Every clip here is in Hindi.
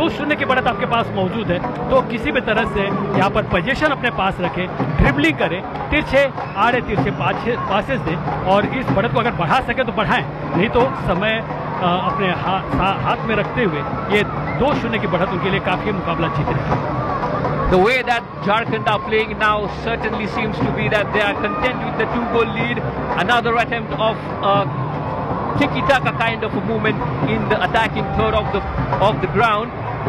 2-0 की बढ़त आपके पास मौजूद है तो किसी भी तरह से यहाँ पर पोजीशन अपने पास रखें, ड्रिबलिंग करें, तिरछे आड़े तिरछे पासेस दें और इस बढ़त को अगर बढ़ा सके तो बढ़ाएं, नहीं तो समय अपने हाथ में रखते हुए ये 2-0 की बढ़त उनके लिए काफी मुकाबला जीत रही है। The way that Jharkhand are playing now certainly seems to be that they are content with the 2-goal lead. Another attempt of tiki-taka kind of a movement in the attacking third of the ground,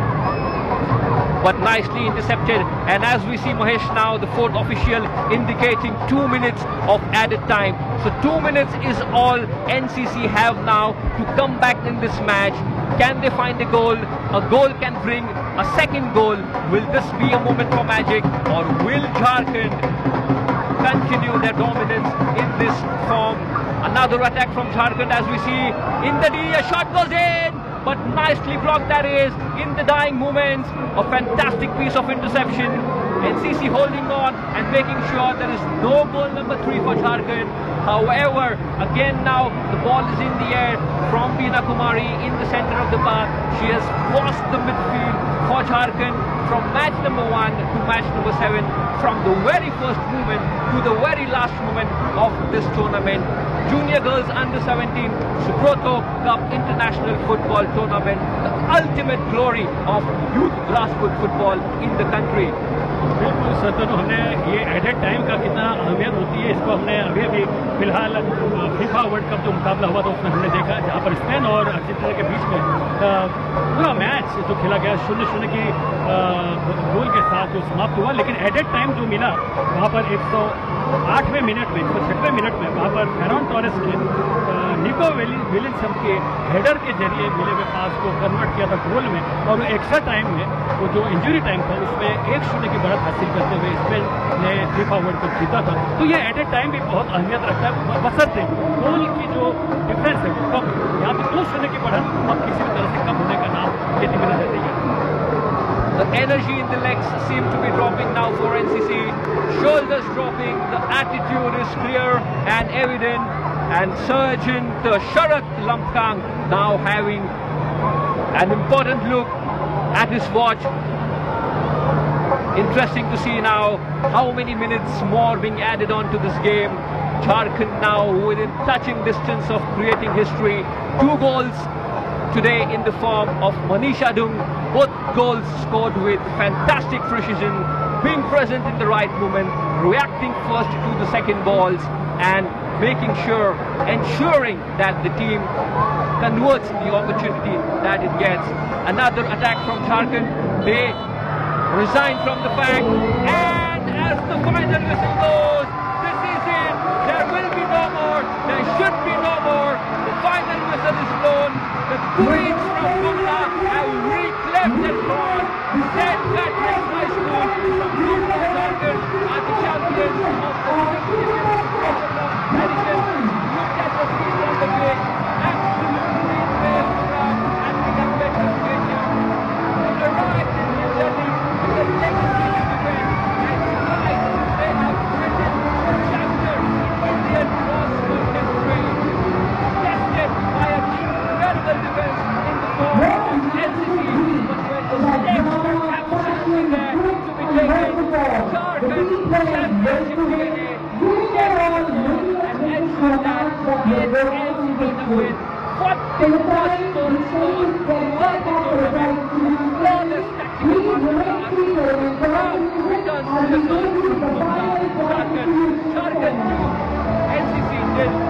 but nicely intercepted. And as we see Mahesh now, the fourth official indicating 2 minutes of added time. So 2 minutes is all NCC have now to come back in this match. Can they find a goal? A goal can bring a second goal. Will this be a moment for magic, or will Jharkhand continue their dominance in this form? Another attack from Jharkhand as we see in the D, a shot goes in, but nicely blocked that is in the dying moments. A fantastic piece of interception. NCC holding on and making sure there is no goal number 3 for Jharkhand. However, again now the ball is in the air from Veena Kumari in the center of the park. She has crossed the midfield for Jharkhand from match number 1 to match number 7, from the very first moment to the very last moment of this tournament. Junior Girls Under 17 Subrata Cup International Football Tournament, the ultimate glory of youth grassroots football in the country. बिल्कुल सर, हमने ये एडेड टाइम का कितना अहमियत होती है इसको हमने अभी फिलहाल फीफा वर्ल्ड कप जो मुकाबला हुआ था उसमें हमने देखा, जहाँ पर स्पेन और अर्जेंटीना के बीच में पूरा मैच जो खेला गया 0-0 की गोल के साथ जो समाप्त हुआ, लेकिन एडेड टाइम जो मिला वहाँ पर 108वें मिनट में 106वें मिनट में वहाँ पर फेरॉन टोरेस ने निको विलियम्स के हेडर के जरिए मिले हुए पास को कन्वर्ट किया था गोल में, और एक्स्ट्रा टाइम में वो जो इंजरी टाइम था उसमें 1-0 की बढ़त हासिल करते हुए स्पेन ने फीफा वर्ल्ड कप जीता था। तो ये एडेड टाइम भी बहुत अहमियत रखता है, बशर्ते गोल की जो डिफरेंस है वो कम, यहाँ पे 2-0 की बढ़त अब किसी भी तरह से कम होने का नाम लेती हुई नजर नहीं है। The energy in the legs seem to be dropping now for NCC. Shoulders dropping, the attitude is clear and evident. And Sergeant Sharat Lampkang now having an important look at his watch. Interesting to see now how many minutes more being added on to this game. Jharkhand now within touching distance of creating history. 2 goals today in the form of Manisha Dung. Both goals scored with fantastic precision, being present in the right moment, reacting first to the second balls and making sure, ensuring that the team converts the opportunity that it gets. Another attack from Jharkhand. They resign from the fact, and as the final whistle goes, this is it. There will be no more. There should be no more. The final whistle is blown. The Queens from Bumla have reclaimed and gone. St. Patrick's High School from Jharkhand are the champions of the edition. Look at the field on the pitch. Absolutely fair crowd at the Gambetta Stadium. They arrived in New Delhi with a legacy to defend, and tonight they have written a chapter in Indian cross-court history. Tested by an incredible defense in the form of NCC, but when the stakes were absolutely there to be taken, Jharkhand championship DNA stepped in and ensured that it ends with a win. What the first goal scored throughout the tournament, flawless tactical martial arts, crowd returns to the zone from Jharkhand 2, NCC 0.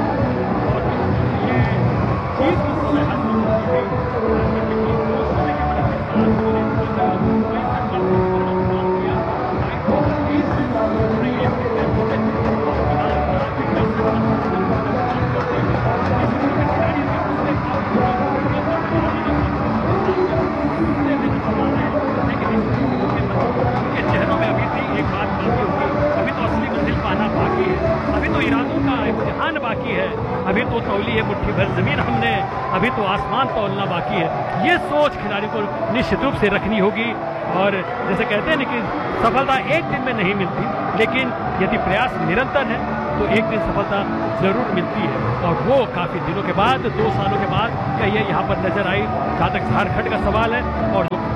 अभी तो तौली है मुट्ठी भर जमीन हमने, अभी तो आसमान तौलना बाकी है। ये सोच खिलाड़ी को निश्चित रूप से रखनी होगी, और जैसे कहते हैं ना कि सफलता एक दिन में नहीं मिलती, लेकिन यदि प्रयास निरंतर है तो एक दिन सफलता जरूर मिलती है, और वो काफ़ी दिनों के बाद, 2 सालों के बाद क्या ये यहाँ पर नजर आई, जहाँ तक झारखंड का सवाल है। और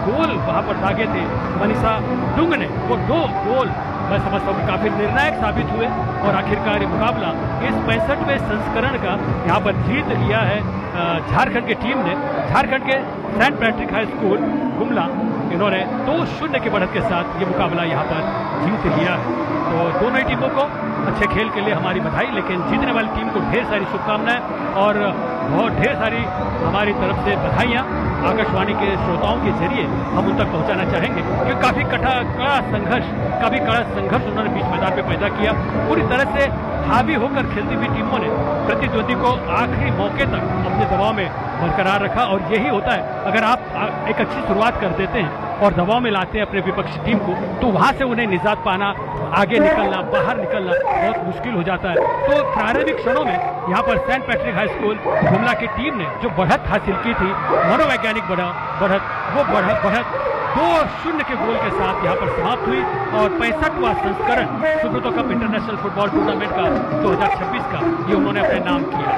गोल वहां पर दागे थे मनीषा डुंग ने, वो 2 गोल मैं समझता हूँ काफी निर्णायक साबित हुए और आखिरकार ये मुकाबला इस 65वें संस्करण का यहाँ पर जीत लिया है झारखंड की टीम ने। झारखंड के Saint Patrick high school Gumla, इन्होंने 2-0 की बढ़त के साथ ये मुकाबला यहाँ पर जीत लिया है। तो दोनों ही टीमों को अच्छे खेल के लिए हमारी बधाई, लेकिन जीतने वाली टीम को ढेर सारी शुभकामनाएं और बहुत ढेर सारी हमारी तरफ से बधाइयाँ आकाशवाणी के श्रोताओं के जरिए हम उन तक पहुंचाना चाहेंगे, क्योंकि काफ़ी कड़ा संघर्ष उन्होंने बीच मैदान में पैदा किया। पूरी तरह से हावी होकर खेलती हुई टीमों ने प्रतिद्वंदी को आखिरी मौके तक अपने दबाव में बरकरार रखा, और यही होता है अगर आप एक अच्छी शुरुआत कर देते हैं और दबाव में लाते हैं अपने विपक्षी टीम को, तो वहां से उन्हें निजात पाना, आगे निकलना, बाहर निकलना बहुत मुश्किल हो जाता है। तो प्रारंभिक क्षणों में यहाँ पर Saint Patrick high school Gumla की टीम ने जो बढ़त हासिल की थी, मनोवैज्ञानिक बढ़त 2-0 के गोल के साथ यहाँ पर समाप्त हुई और 65वां संस्करण Subroto cup international football tournament का 2026 का ये उन्होंने अपने नाम किया।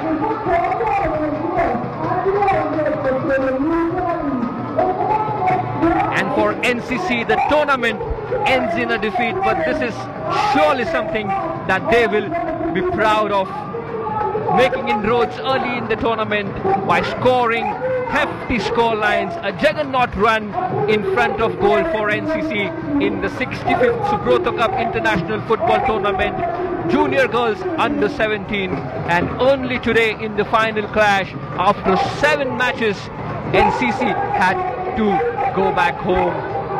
And for NCC, the tournament ends in a defeat, but this is surely something that they will be proud of, making inroads early in the tournament by scoring hefty score lines. A juggernaut run in front of goal for NCC in the 65th Subrata Cup International Football Tournament, Junior Girls Under 17, and only today in the final clash, after 7 matches, NCC had to go back home.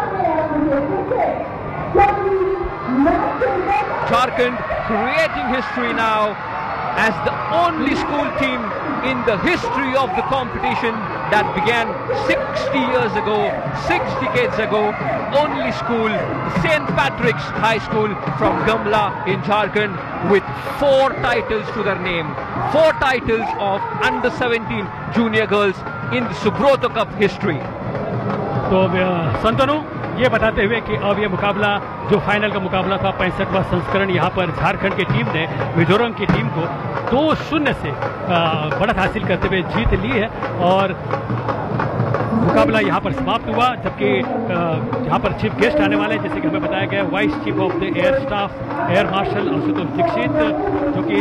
Jharkhand creating history now as the only school team in the history of the competition that began 60 years ago, 6 decades ago. Only school, St. Patrick's High School from Gumla in Jharkhand, with 4 titles to their name. 4 titles of Under 17 Junior Girls in the Subrata Cup history. तो संतनु ये बताते हुए कि अब ये मुकाबला जो फाइनल का मुकाबला था 65वां संस्करण, यहाँ पर झारखंड की टीम ने मिजोरम की टीम को 2-0 से बढ़त हासिल करते हुए जीत ली है और मुकाबला यहाँ पर समाप्त हुआ। जबकि यहाँ पर चीफ गेस्ट आने वाले हैं, जैसे कि हमें बताया गया, vice chief of the air staff air marshal Ashutosh Dixit, जो कि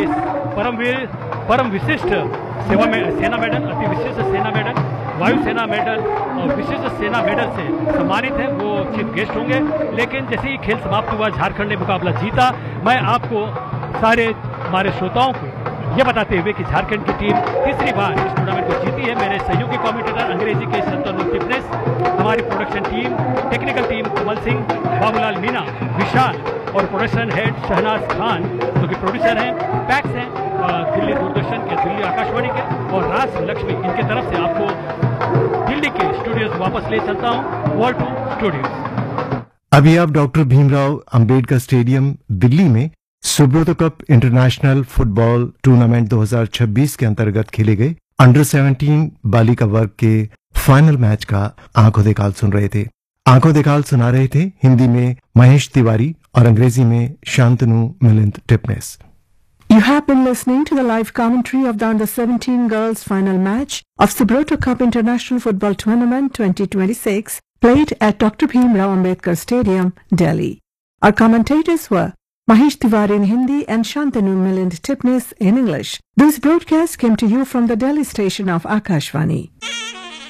परम विशिष्ट सेना मेडल, अति विशिष्ट सेना मेडल, वायुसेना मेडल और विशिष्ट सेना मेडल से सम्मानित है, वो चीफ गेस्ट होंगे। लेकिन जैसे ही खेल समाप्त हुआ, झारखंड ने मुकाबला जीता। मैं आपको सारे हमारे श्रोताओं को ये बताते हुए कि झारखंड की टीम तीसरी बार इस टूर्नामेंट को जीती है। मेरे सहयोगी कमेंटेटर अंग्रेजी के शंतनु टिपनेस, हमारी production team, technical team Kamal Singh, Babulal Meena, विशाल और प्रोडक्शन हेड शहनाज खान जो कि प्रोड्यूसर हैं, पैक्स हैं दिल्ली दूरदर्शन के, दिल्ली आकाशवाणी के, और राज लक्ष्मी, इनके तरफ से आपको दिल्ली के स्टूडियोज वापस ले चलता हूँ, वॉल टू स्टूडियोज। अभी आप डॉक्टर भीमराव अंबेडकर स्टेडियम दिल्ली में Subroto cup international football tournament 2026 के अंतर्गत खेले गए अंडर 17 बालिका वर्ग के फाइनल मैच का आंखों देखाल सुन रहे थे। आंखों देखाल सुना रहे थे हिंदी में महेश तिवारी और अंग्रेजी में Shantanu Milind Tipnis. You have been listening to the live commentary of the Under 17 girls final match of Subrata Cup International Football Tournament 2026 played at Dr. Bhimrao Ambedkar Stadium, Delhi. Our commentators were Mahesh Tiwari in Hindi and Shantanu Milind Tipnis in English. This broadcast came to you from the Delhi station of Akashvani.